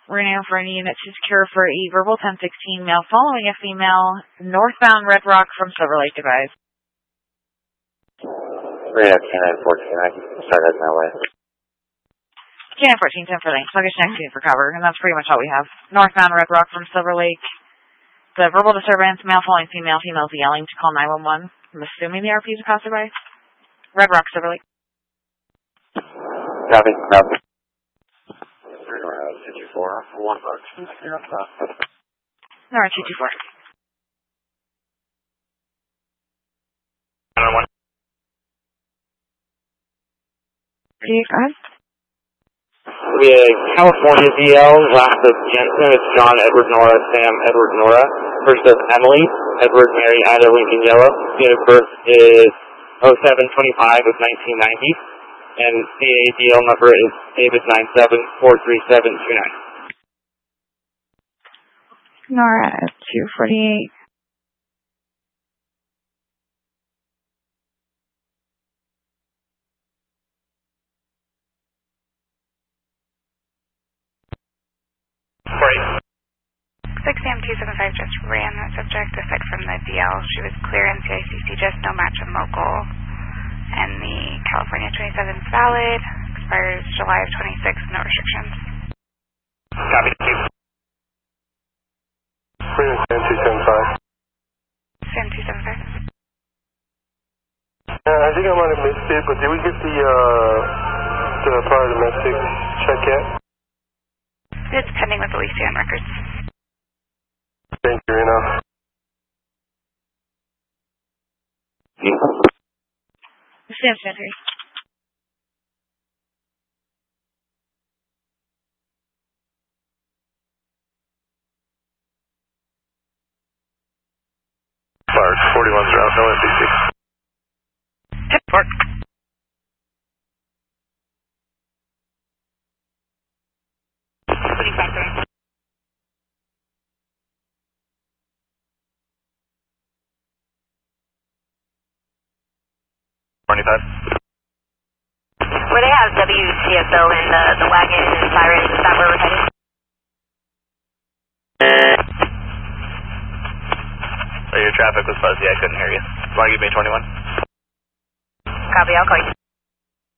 Reno for any unit to secure for a verbal 1016 male following a female northbound Red Rock from Silver Lake Device. Reno Canine 14, I can start heading that way. Canine 14, 10 for length. Sluggish next unit for cover, and that's pretty much all we have. Northbound Red Rock from Silver Lake. The verbal disturbance, male following female, females yelling to call 911. I'm assuming the RP is accosted by Red Rock, Silver Lake. Copy, copy. 224, 1 buck. No, 224. Go ahead. We have California DL, last of Jensen, it's John Edward Nora, Sam Edward Nora. First of Emily, Edward Mary Ida Lincoln Yellow. Date of birth is 0725 of 1990. And CADL number is David 9743729. Nora at 248. Great. 6AM275 just ran that subject aside from the DL. She was clear in CICC, just no match in local. And the California 27 is valid, expires July of 26, no restrictions. Copy. Reno Sam 275. Sam 275. I think I might have missed it, but did we get the prior domestic check yet? It's pending with Elysian records. Thank you, Reno. Sam Center. Clark, 41 South, no NBC. Park. Putting back there. Where they have WCSO in the wagon and siren, is that where we're heading? Your traffic was fuzzy, I couldn't hear you. Want to give me 21? Copy, I'll call you.